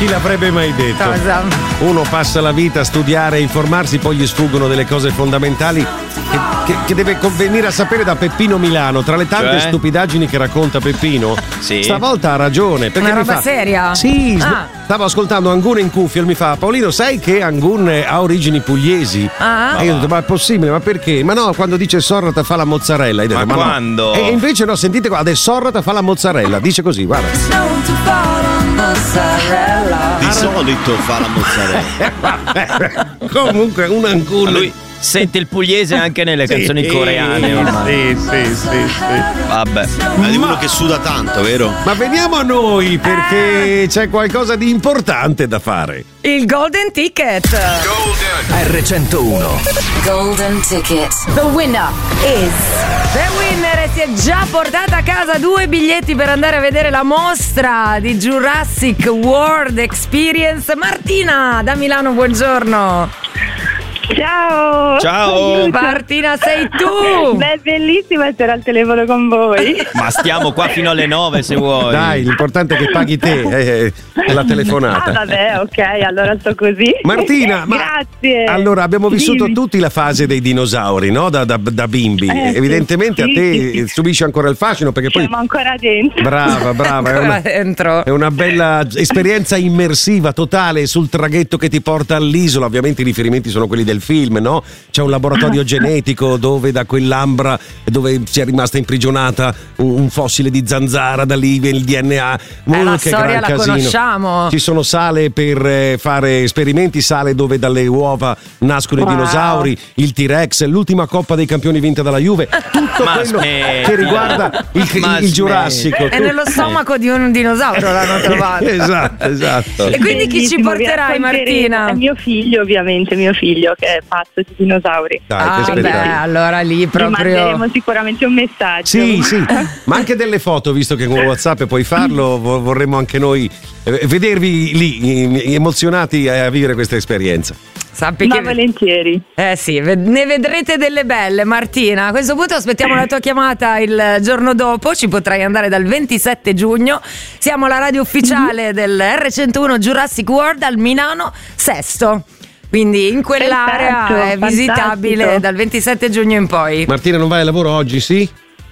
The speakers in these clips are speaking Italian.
Chi l'avrebbe mai detto? Cosa? Uno passa la vita a studiare e informarsi, poi gli sfuggono delle cose fondamentali che deve venire a sapere da Peppino Milano. Tra le tante stupidaggini che racconta Peppino, stavolta ha ragione. Perché una roba seria? Sì, stavo ascoltando Angun in cuffia e mi fa: Paolino, sai che Angun ha origini pugliesi? E io ho detto: ma è possibile? Ma perché? Ma no, quando dice Sorrata fa la mozzarella. Detto, ma quando? No. E invece no, sentite qua, adesso Sorrata fa la mozzarella. Dice così, guarda. Di solito fa la mozzarella. Comunque un Angun. Lui sente il pugliese anche nelle canzoni coreane ormai. Sì. Vabbè, ma è uno che suda tanto, vero? Ma veniamo a noi, perché c'è qualcosa di importante da fare. Il Golden Ticket. R101. Golden Ticket. The winner is. The winner si è già portata a casa 2 biglietti per andare a vedere la mostra di Jurassic World Experience. Martina da Milano, buongiorno. Ciao! Ciao! Martina, sei tu! Beh, bellissimo essere al telefono con voi. Ma stiamo qua fino alle 9 se vuoi. Dai, l'importante è che paghi te la telefonata. Ah, vabbè, ok, allora sto così. Martina, grazie. Allora, abbiamo vissuto tutti la fase dei dinosauri, no? Da bimbi. Evidentemente sì, a te subisce ancora il fascino, perché poi. Siamo ancora dentro. Brava. Dentro. È una bella esperienza immersiva, totale, sul traghetto che ti porta all'isola. Ovviamente i riferimenti sono quelli del film, no? C'è un laboratorio genetico dove da quell'ambra dove si è rimasta imprigionata un fossile di zanzara, da lì il DNA. La Che storia gran la casino. conosciamo. Ci sono sale per fare esperimenti, sale dove dalle uova nascono i dinosauri, il T-Rex, l'ultima Coppa dei Campioni vinta dalla Juve, tutto quello che riguarda il Giurassico. È nello stomaco di un dinosauro l'hanno trovato. Esatto. E quindi chi ci porterai, Martina? È mio figlio, ovviamente, che è pazzo di dinosauri. Dai, che spettacolo. Allora lì proprio. Ti manderemo sicuramente un messaggio. Sì, ma anche delle foto, visto che con WhatsApp puoi farlo, vorremmo anche noi vedervi lì emozionati a vivere questa esperienza. Sappi Ma che volentieri. sì, ne vedrete delle belle, Martina. A questo punto aspettiamo la tua chiamata il giorno dopo. Ci potrai andare dal 27 giugno. Siamo la radio ufficiale del R101 Jurassic World al Milano Sesto. Quindi in quell'area è visitabile fantastico. dal 27 giugno in poi. Martina, non vai al lavoro oggi, sì?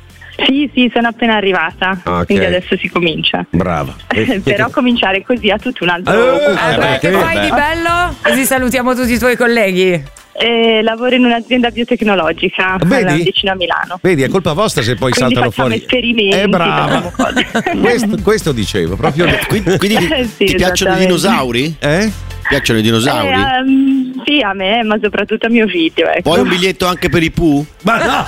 Sì, sono appena arrivata. Ok. Quindi adesso si comincia. Brava. Però cominciare così ha tutto un altro. Che fai di bello? Così salutiamo tutti i tuoi colleghi. Lavoro in un'azienda biotecnologica vicino a Milano. Vedi, è colpa vostra se poi Quindi saltano facciamo fuori. esperimenti. Brava. Questo dicevo, proprio. Quindi ti piacciono i dinosauri? Piacciono i dinosauri? Sì, a me, ma soprattutto a mio figlio. Ecco. Poi un biglietto anche per i Pooh? Ma no!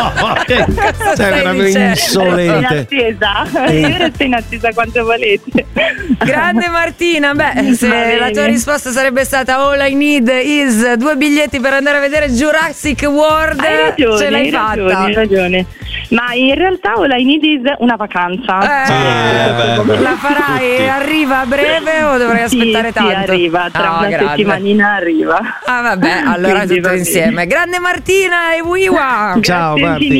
Sei veramente insolente. Io resto in attesa quanto volete. Grande Martina, se la tua risposta sarebbe stata all I need is 2 biglietti per andare a vedere Jurassic World, ce l'hai fatta. Hai ragione. Ma in realtà all I need is una vacanza. La farai? Arriva a breve o dovrai aspettare tanto? Sì, arriva, tra una settimanina arriva. Vabbè, allora tutto insieme. Grande Martina e Wiwa. Ciao Marti.